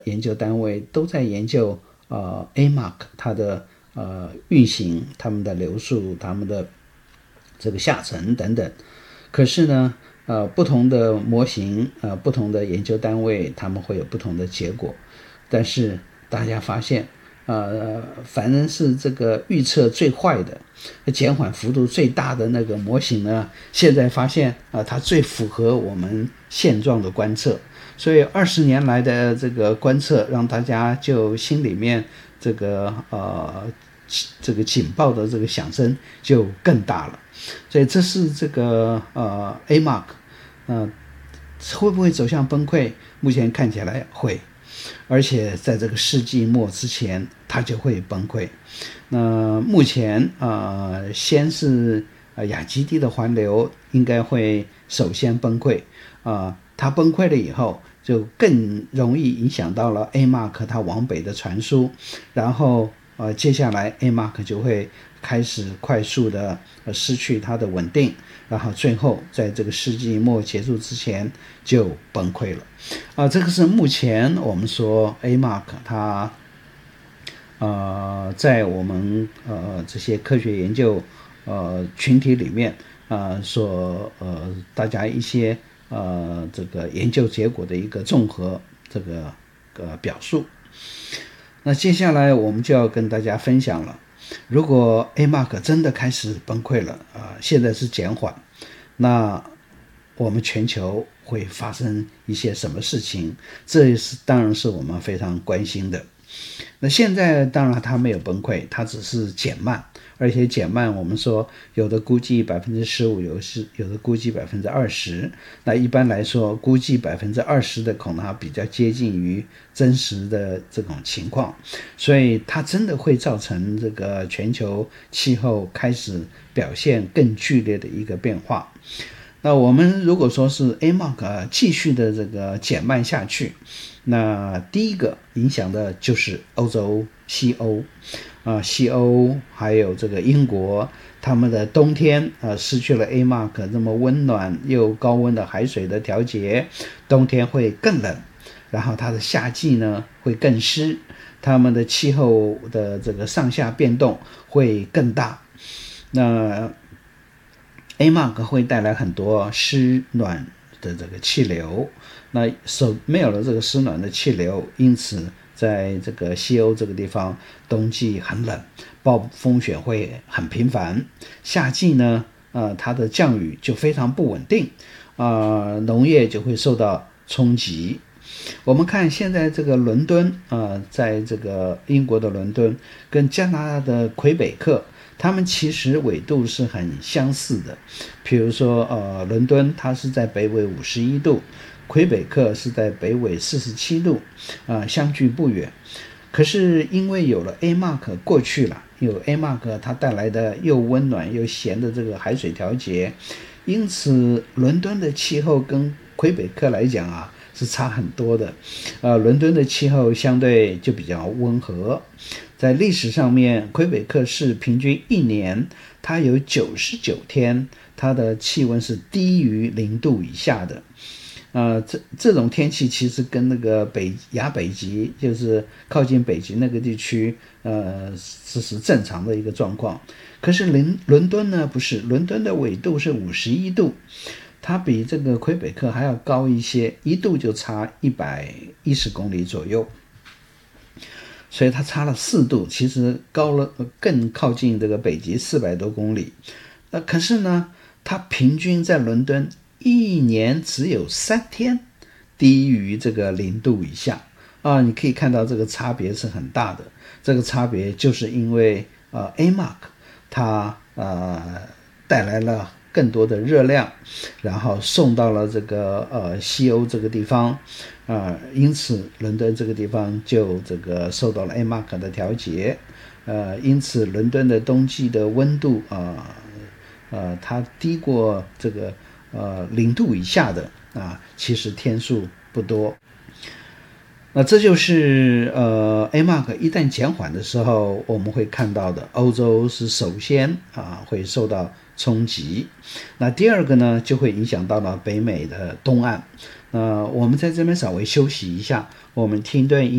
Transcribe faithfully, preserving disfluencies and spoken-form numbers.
研究单位都在研究呃 A M A R K 它的呃运行、它们的流速、它们的这个下沉等等。可是呢，呃，不同的模型，呃，不同的研究单位，他们会有不同的结果。但是大家发现，呃，反正是这个预测最坏的、减缓幅度最大的那个模型呢，现在发现啊、呃，它最符合我们现状的观测。所以二十年来的这个观测，让大家就心里面这个呃这个警报的这个响声就更大了。所以这是这个呃 A M A R K， 呃会不会走向崩溃？目前看起来会，而且在这个世纪末之前，它就会崩溃。那目前呃，先是呃雅基蒂的环流应该会首先崩溃啊、呃，它崩溃了以后，就更容易影响到了 A M A R K 它往北的传输，然后呃接下来 A M A R K 就会开始快速的呃失去它的稳定，然后最后在这个世纪末结束之前就崩溃了啊、呃，这个是目前我们说 A M A R K 它呃在我们呃这些科学研究呃群体里面呃所呃大家一些呃这个研究结果的一个综合这个呃表述。那接下来我们就要跟大家分享了。如果 A M A R K 真的开始崩溃了啊、呃，现在是减缓，那我们全球会发生一些什么事情？这是当然是我们非常关心的。那现在当然它没有崩溃，它只是减慢，而且减慢我们说有的估计百分之十五，有是有的估计百分之二十。那一般来说，估计百分之二十的恐怕比较接近于真实的这种情况，所以它真的会造成这个全球气候开始表现更剧烈的一个变化。那我们如果说是 A M A R K 继续的这个减慢下去，那第一个影响的就是欧洲、西欧啊，西欧还有这个英国，他们的冬天啊失去了 A M A R K 这么温暖又高温的海水的调节，冬天会更冷，然后它的夏季呢会更湿，他们的气候的这个上下变动会更大。那A M A R K 会带来很多湿暖的这个气流，那手没有了这个湿暖的气流，因此在这个西欧这个地方，冬季很冷，暴风雪会很频繁，夏季呢，呃，它的降雨就非常不稳定，啊、呃，农业就会受到冲击。我们看现在这个伦敦，呃，在这个英国的伦敦跟加拿大的魁北克，他们其实纬度是很相似的。比如说，呃，伦敦它是在北纬五十一度，魁北克是在北纬四十七度，啊、呃，相距不远。可是因为有了 A M A R K 过去了，有 A M A R K 它带来的又温暖又咸的这个海水调节，因此伦敦的气候跟魁北克来讲啊，是差很多的。呃，伦敦的气候相对就比较温和，在历史上面，魁北克市平均一年它有九十九天，它的气温是低于零度以下的。呃，这这种天气其实跟那个北亚北极，就是靠近北极那个地区，呃，这是正常的一个状况。可是伦伦敦呢，不是，伦敦的纬度是五十一度，它比这个魁北克还要高一些，一度就差一百一十公里左右，所以它差了四度，其实高了，更靠近这个北极四百多公里。呃，可是呢，它平均在伦敦一年只有三天低于这个零度以下啊，你可以看到这个差别是很大的。这个差别就是因为呃 A M A R K 它呃带来了更多的热量，然后送到了这个呃西欧这个地方啊、呃，因此伦敦这个地方就这个受到了 A M A R K 的调节，呃，因此伦敦的冬季的温度啊呃, 呃它低过这个呃零度以下的啊，其实天数不多。那这就是呃 A M A R K 一旦减缓的时候，我们会看到的，欧洲是首先啊会受到冲击。那第二个呢，就会影响到了北美的东岸。那我们在这边稍微休息一下，我们听段音。